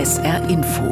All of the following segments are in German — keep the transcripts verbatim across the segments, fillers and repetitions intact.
S R Info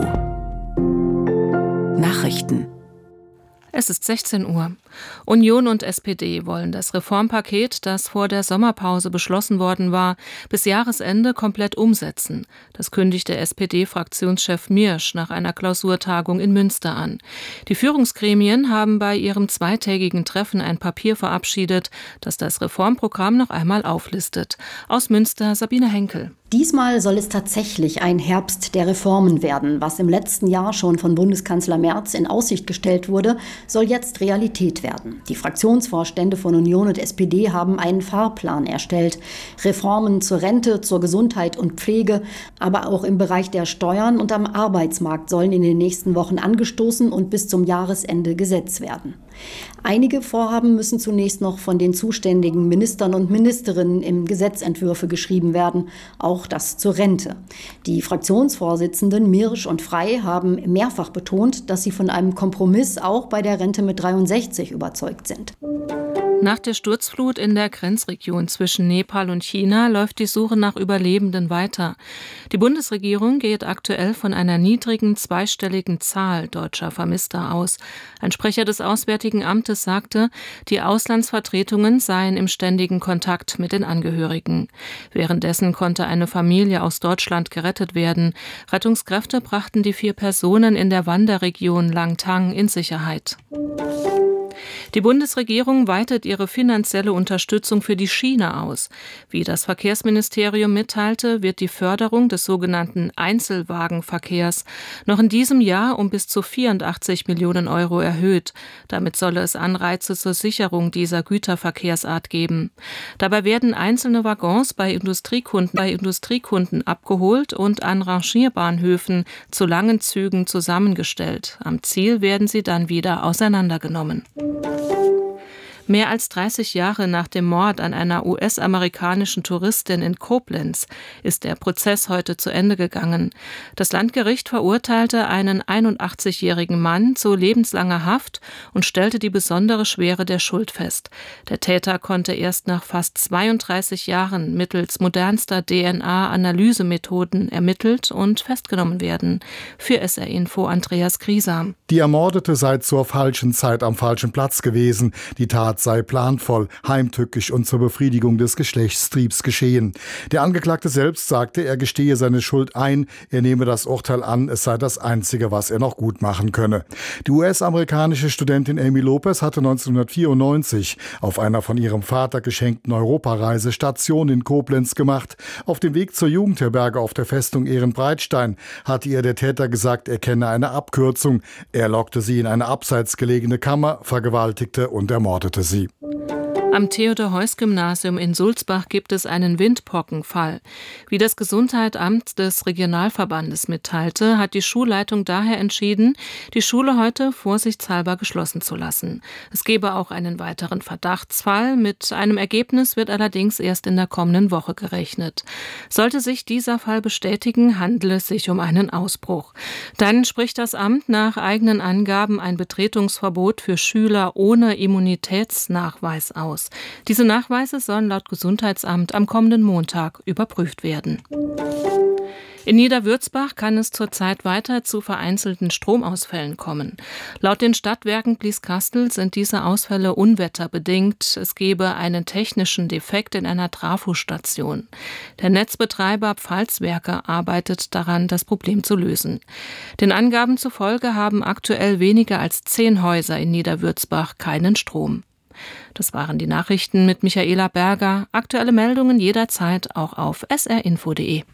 Nachrichten. Es ist sechzehn Uhr. Union und S P D wollen das Reformpaket, das vor der Sommerpause beschlossen worden war, bis Jahresende komplett umsetzen. Das kündigte S P D-Fraktionschef Miersch nach einer Klausurtagung in Münster an. Die Führungsgremien haben bei ihrem zweitägigen Treffen ein Papier verabschiedet, das das Reformprogramm noch einmal auflistet. Aus Münster Sabine Henkel. Diesmal soll es tatsächlich ein Herbst der Reformen werden. Was im letzten Jahr schon von Bundeskanzler Merz in Aussicht gestellt wurde, soll jetzt Realität werden. Die Fraktionsvorstände von Union und S P D haben einen Fahrplan erstellt. Reformen zur Rente, zur Gesundheit und Pflege, aber auch im Bereich der Steuern und am Arbeitsmarkt sollen in den nächsten Wochen angestoßen und bis zum Jahresende gesetzt werden. Einige Vorhaben müssen zunächst noch von den zuständigen Ministern und Ministerinnen in Gesetzentwürfe geschrieben werden, auch das zur Rente. Die Fraktionsvorsitzenden Miersch und Frey haben mehrfach betont, dass sie von einem Kompromiss auch bei der Rente mit dreiundsechzig überzeugt sind. Nach der Sturzflut in der Grenzregion zwischen Nepal und China läuft die Suche nach Überlebenden weiter. Die Bundesregierung geht aktuell von einer niedrigen zweistelligen Zahl deutscher Vermisster aus. Ein Sprecher des Auswärtigen Amtes sagte, die Auslandsvertretungen seien im ständigen Kontakt mit den Angehörigen. Währenddessen konnte eine Familie aus Deutschland gerettet werden. Rettungskräfte brachten die vier Personen in der Wanderregion Langtang in Sicherheit. Die Bundesregierung weitet ihre finanzielle Unterstützung für die Schiene aus. Wie das Verkehrsministerium mitteilte, wird die Förderung des sogenannten Einzelwagenverkehrs noch in diesem Jahr um bis zu vierundachtzig Millionen Euro erhöht. Damit solle es Anreize zur Sicherung dieser Güterverkehrsart geben. Dabei werden einzelne Waggons bei Industriekunden, bei Industriekunden abgeholt und an Rangierbahnhöfen zu langen Zügen zusammengestellt. Am Ziel werden sie dann wieder auseinandergenommen. Mehr als dreißig Jahre nach dem Mord an einer U S-amerikanischen Touristin in Koblenz ist der Prozess heute zu Ende gegangen. Das Landgericht verurteilte einen einundachtzigjährigen Mann zu lebenslanger Haft und stellte die besondere Schwere der Schuld fest. Der Täter konnte erst nach fast zweiunddreißig Jahren mittels modernster D N A-Analysemethoden ermittelt und festgenommen werden. Für S R Info Andreas Griesam. Die Ermordete sei zur falschen Zeit am falschen Platz gewesen. Die Tat sei planvoll, heimtückisch und zur Befriedigung des Geschlechtstriebs geschehen. Der Angeklagte selbst sagte, er gestehe seine Schuld ein, er nehme das Urteil an, es sei das Einzige, was er noch gut machen könne. Die U S-amerikanische Studentin Amy Lopez hatte neunzehnhundertvierundneunzig auf einer von ihrem Vater geschenkten Europareise Station in Koblenz gemacht. Auf dem Weg zur Jugendherberge auf der Festung Ehrenbreitstein hatte ihr der Täter gesagt, er kenne eine Abkürzung. Er lockte sie in eine abseits gelegene Kammer, vergewaltigte und ermordete sie. Am Theodor-Heuss-Gymnasium in Sulzbach gibt es einen Windpockenfall. Wie das Gesundheitsamt des Regionalverbandes mitteilte, hat die Schulleitung daher entschieden, die Schule heute vorsichtshalber geschlossen zu lassen. Es gebe auch einen weiteren Verdachtsfall. Mit einem Ergebnis wird allerdings erst in der kommenden Woche gerechnet. Sollte sich dieser Fall bestätigen, handele es sich um einen Ausbruch. Dann spricht das Amt nach eigenen Angaben ein Betretungsverbot für Schüler ohne Immunitätsnachweis aus. Diese Nachweise sollen laut Gesundheitsamt am kommenden Montag überprüft werden. In Niederwürzbach kann es zurzeit weiter zu vereinzelten Stromausfällen kommen. Laut den Stadtwerken Blieskastel sind diese Ausfälle unwetterbedingt. Es gebe einen technischen Defekt in einer Trafostation. Der Netzbetreiber Pfalzwerke arbeitet daran, das Problem zu lösen. Den Angaben zufolge haben aktuell weniger als zehn Häuser in Niederwürzbach keinen Strom. Das waren die Nachrichten mit Michaela Berger. Aktuelle Meldungen jederzeit auch auf s r info punkt d e.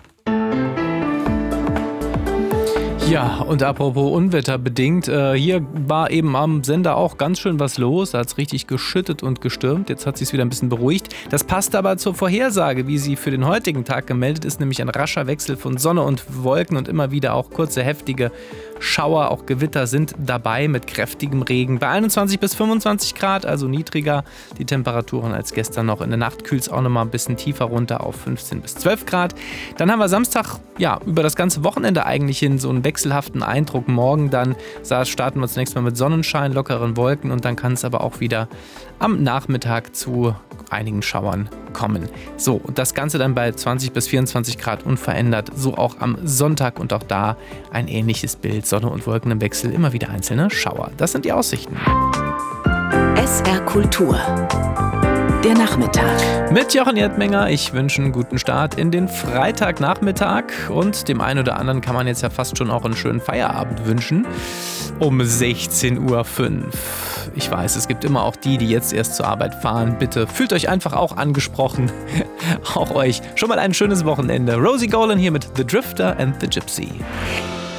Ja, und apropos unwetterbedingt, äh, hier war eben am Sender auch ganz schön was los. Da hat es richtig geschüttet und gestürmt. Jetzt hat es sich wieder ein bisschen beruhigt. Das passt aber zur Vorhersage, wie sie für den heutigen Tag gemeldet ist, nämlich ein rascher Wechsel von Sonne und Wolken und immer wieder auch kurze, heftige Schauer, auch Gewitter sind dabei mit kräftigem Regen. Bei einundzwanzig bis fünfundzwanzig Grad, also niedriger die Temperaturen als gestern noch. In der Nacht kühlt es auch noch mal ein bisschen tiefer runter auf fünfzehn bis zwölf Grad. Dann haben wir Samstag, ja, über das ganze Wochenende eigentlich hin so einen wechselhaften Eindruck. Morgen dann starten wir zunächst mal mit Sonnenschein, lockeren Wolken und dann kann es aber auch wieder am Nachmittag zu einigen Schauern kommen. So, und das Ganze dann bei zwanzig bis vierundzwanzig Grad unverändert. So auch am Sonntag und auch da ein ähnliches Bild. Sonne und Wolken im Wechsel, immer wieder einzelne Schauer. Das sind die Aussichten. S R Kultur. Der Nachmittag. Mit Jochen Erdmenger. Ich wünsche einen guten Start in den Freitagnachmittag. Und dem einen oder anderen kann man jetzt ja fast schon auch einen schönen Feierabend wünschen. Um sechzehn Uhr fünf. Ich weiß, es gibt immer auch die, die jetzt erst zur Arbeit fahren. Bitte fühlt euch einfach auch angesprochen. Auch euch schon mal ein schönes Wochenende. Rosie Golan hier mit The Drifter and the Gypsy.